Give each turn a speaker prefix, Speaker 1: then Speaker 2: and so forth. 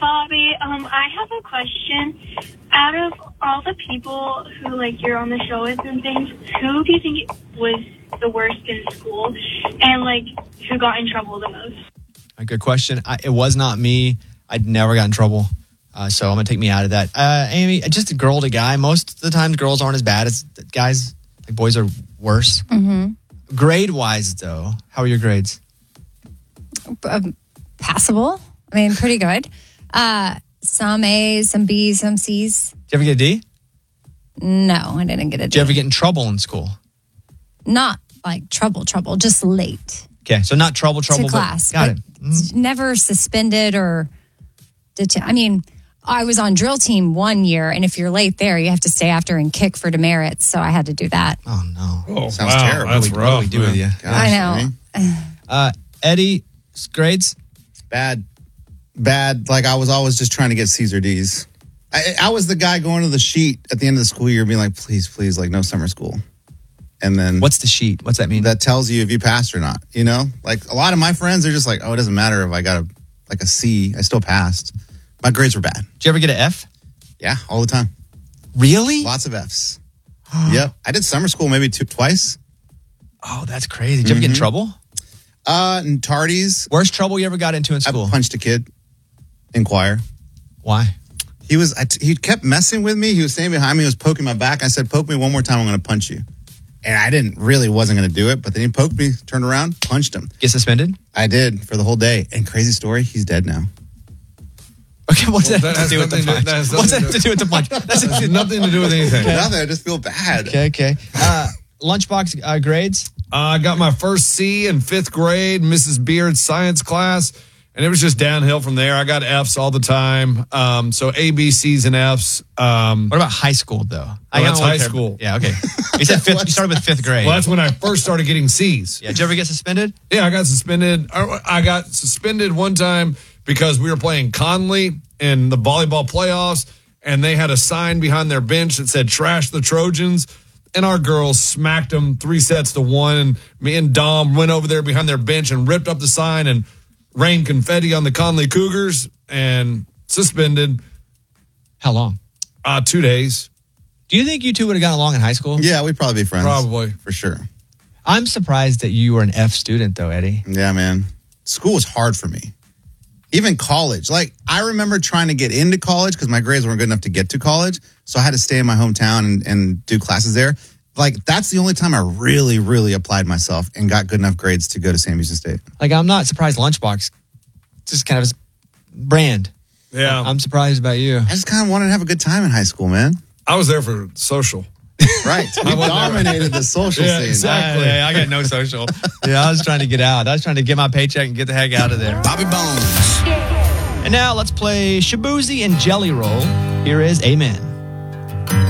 Speaker 1: Bobby. I have a question. Out of all the people who, like, you're on the show with and things, who do you think was the worst in school? And, like, who got in trouble the most?
Speaker 2: A good question. It was not me. I'd never got in trouble. So I'm going to take me out of that. Amy, just a girl to guy. Most of the time, girls aren't as bad as guys. Like, boys are worse.
Speaker 3: Mm-hmm.
Speaker 2: Grade-wise, though, how are your grades?
Speaker 3: Passable. I mean, pretty good. Some A's, some B's, some C's.
Speaker 2: Did you ever get a D?
Speaker 3: No, I didn't get a D.
Speaker 2: Did you ever get in trouble in school?
Speaker 3: Not like trouble, just late.
Speaker 2: Okay, so not trouble,
Speaker 3: to class.
Speaker 2: Got it.
Speaker 3: Never suspended or I mean, I was on drill team 1 year, and if you're late there, you have to stay after and kick for demerits. So I had to do that.
Speaker 2: Oh, no.
Speaker 4: Oh,
Speaker 5: sounds
Speaker 4: wow,
Speaker 5: terrible.
Speaker 4: That's
Speaker 2: What
Speaker 4: rough.
Speaker 2: do we do with you?
Speaker 5: Gosh,
Speaker 3: I know.
Speaker 2: Eddie, grades?
Speaker 5: Bad. Like, I was always just trying to get C's or D's. I was the guy going to the sheet at the end of the school year being like, please, like, no summer school. And then
Speaker 2: What's the sheet? What's that mean?
Speaker 5: that tells you if you passed or not, you know? Like, a lot of my friends are just like, oh, it doesn't matter if I got a C. I still passed. My grades were bad.
Speaker 2: Did you ever get an F?
Speaker 5: Yeah, all the time.
Speaker 2: Really?
Speaker 5: Lots of F's. Yep. I did summer school maybe twice.
Speaker 2: Oh, that's crazy. Did you ever get in trouble?
Speaker 5: In tardies.
Speaker 2: Worst trouble you ever got into in school?
Speaker 5: I punched a kid in choir.
Speaker 2: Why?
Speaker 5: He kept messing with me. He was standing behind me. He was poking my back. I said, poke me one more time, I'm going to punch you. And I wasn't going to do it. But then he poked me, turned around, punched him.
Speaker 2: Get suspended?
Speaker 5: I did for the whole day. And crazy story, he's dead now.
Speaker 2: Okay, what's that
Speaker 4: that
Speaker 2: have to do with the punch? What's that have to do with the punch? That's
Speaker 4: Nothing to do with anything.
Speaker 5: Nothing. I just feel bad.
Speaker 2: Okay. Lunchbox grades?
Speaker 4: I got my first C in 5th grade, Mrs. Beard's science class, and it was just downhill from there. I got F's all the time. So A, B, C's, and F's.
Speaker 2: What about high school, though?
Speaker 4: That's high school.
Speaker 2: Yeah, okay. You said you started with 5th grade.
Speaker 4: Well, that's when I first started getting C's.
Speaker 2: Yeah, did you ever get suspended?
Speaker 4: Yeah, I got suspended. I got suspended one time because we were playing Conley in the volleyball playoffs, and they had a sign behind their bench that said, "Trash the Trojans." And our girls smacked them 3-1. And me and Dom went over there behind their bench and ripped up the sign and rained confetti on the Conley Cougars and suspended.
Speaker 2: How long?
Speaker 4: 2 days.
Speaker 2: Do you think you two would have gotten along in high school?
Speaker 5: Yeah, we'd probably be friends.
Speaker 4: Probably.
Speaker 5: For sure.
Speaker 2: I'm surprised that you were an F student, though, Eddie.
Speaker 5: Yeah, man. School was hard for me. Even college. Like, I remember trying to get into college because my grades weren't good enough to get to college. So I had to stay in my hometown and do classes there. Like, that's the only time I really, really applied myself and got good enough grades to go to Sam Houston State.
Speaker 2: Like, I'm not surprised Lunchbox just kind of his brand.
Speaker 4: Yeah.
Speaker 2: I'm surprised about you.
Speaker 5: I just kind of wanted to have a good time in high school, man.
Speaker 4: I was there for social.
Speaker 5: Right. We dominated the social scene.
Speaker 4: Exactly.
Speaker 2: I got no social. Yeah, I was trying to get out. I was trying to get my paycheck and get the heck out of there.
Speaker 5: Bobby Bones.
Speaker 2: And now let's play Shaboozey and Jelly Roll. Here is Amen.